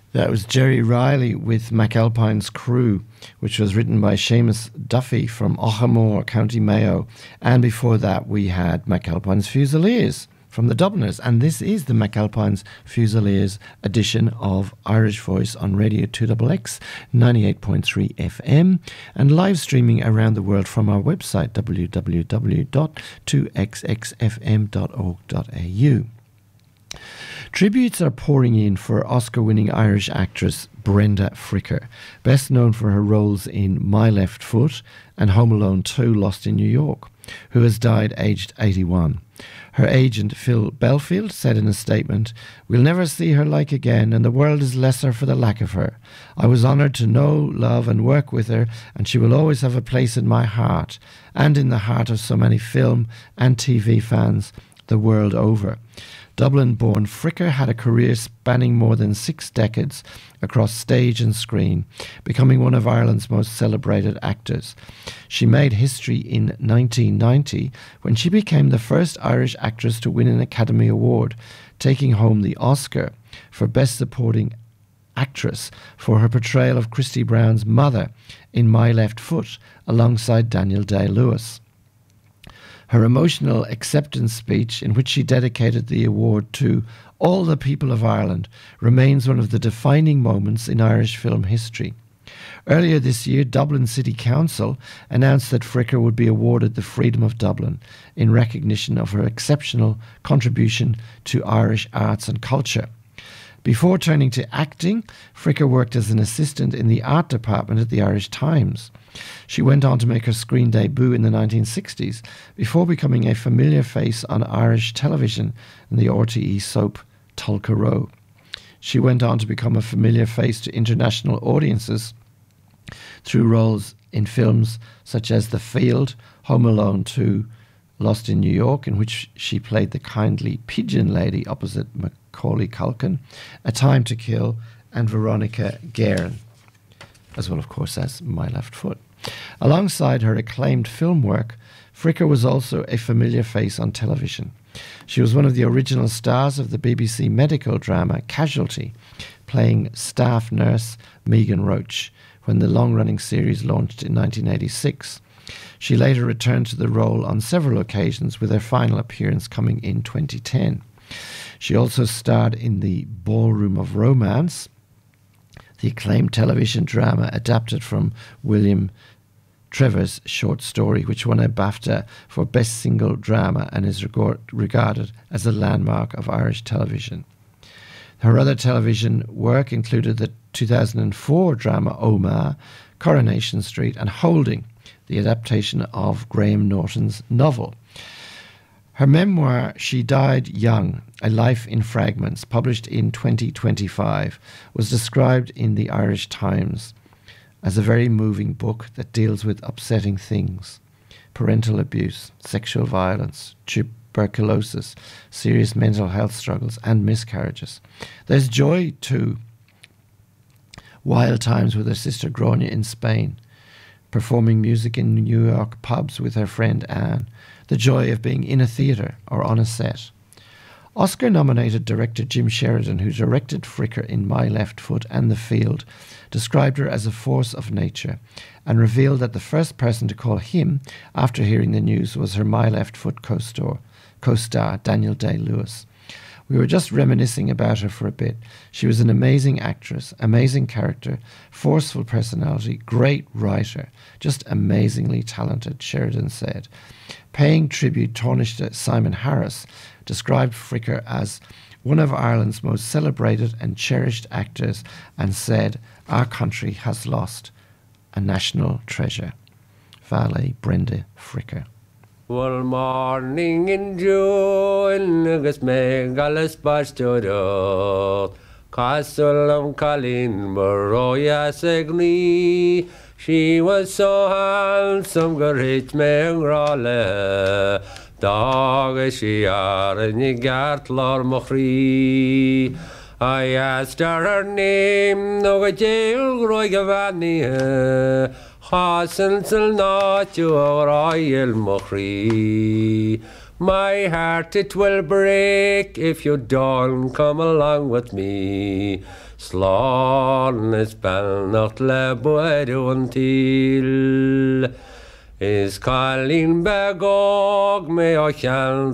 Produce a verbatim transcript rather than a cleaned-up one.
That was Jerry Riley with McAlpine's Crew, which was written by Seamus Duffy from Ochamore, County Mayo. And before that, we had McAlpine's Fusiliers from the Dubliners. And this is the McAlpine's Fusiliers edition of Irish Voice on Radio two X X, ninety-eight point three F M, and live streaming around the world from our website, w w w dot two x x f m dot org dot a u. Tributes are pouring in for Oscar-winning Irish actress Brenda Fricker, best known for her roles in My Left Foot and Home Alone two Lost in New York, who has died aged eighty-one. Her agent, Phil Belfield, said in a statement, "We'll never see her like again, and the world is lesser for the lack of her. I was honoured to know, love and work with her, and she will always have a place in my heart, and in the heart of so many film and T V fans the world over." Dublin-born Fricker had a career spanning more than six decades across stage and screen, becoming one of Ireland's most celebrated actors. She made history in nineteen ninety when she became the first Irish actress to win an Academy Award, taking home the Oscar for Best Supporting Actress for her portrayal of Christy Brown's mother in My Left Foot alongside Daniel Day-Lewis. Her emotional acceptance speech, in which she dedicated the award to all the people of Ireland, remains one of the defining moments in Irish film history. Earlier this year, Dublin City Council announced that Fricker would be awarded the Freedom of Dublin in recognition of her exceptional contribution to Irish arts and culture. Before turning to acting, Fricker worked as an assistant in the art department at the Irish Times. She went on to make her screen debut in the nineteen sixties before becoming a familiar face on Irish television in the R T E soap Tulka She went on to become a familiar face to international audiences through roles in films such as The Field, Home Alone two, Lost in New York, in which she played the kindly pigeon lady opposite Macaulay Culkin, A Time to Kill, and Veronica Guerin, as well, of course, as My Left Foot. Alongside her acclaimed film work, Fricker was also a familiar face on television. She was one of the original stars of the B B C medical drama Casualty, playing staff nurse Megan Roach when the long-running series launched in nineteen eighty-six. She later returned to the role on several occasions, with her final appearance coming in twenty ten. She also starred in the Ballroom of Romance, the acclaimed television drama adapted from William Trevor's short story, which won a BAFTA for Best Single Drama and is regard- regarded as a landmark of Irish television. Her other television work included the two thousand four drama Omagh, Coronation Street, and Holding, the adaptation of Graham Norton's novel. Her memoir, She Died Young, A Life in Fragments, published in twenty twenty-five, was described in the Irish Times as a very moving book that deals with upsetting things: parental abuse, sexual violence, tuberculosis, serious mental health struggles, and miscarriages. There's joy too. Wild times with her sister Grania in Spain, performing music in New York pubs with her friend Anne, the joy of being in a theatre or on a set. Oscar-nominated director Jim Sheridan, who directed Fricker in My Left Foot and The Field, described her as a force of nature and revealed that the first person to call him after hearing the news was her My Left Foot co-star, co-star Daniel Day-Lewis. We were just reminiscing about her for a bit. She was an amazing actress, amazing character, forceful personality, great writer, just amazingly talented, Sheridan said. Paying tribute, Taoiseach Simon Harris described Fricker as one of Ireland's most celebrated and cherished actors and said, "Our country has lost a national treasure." Vale Brenda Fricker. Well, morning in June, agus me galas bastodot, Castle of Colleen, Maroya Segni. She was so handsome, great me rale. Dog she are in the Gartlar Mochri. I asked her her name, no a jail Roygavani. Hassan till not you Royal Mochri. My heart it will break if you don't come along with me. Slán is bellnacht le buireadh an tíl. Is Colleen begog me o cheann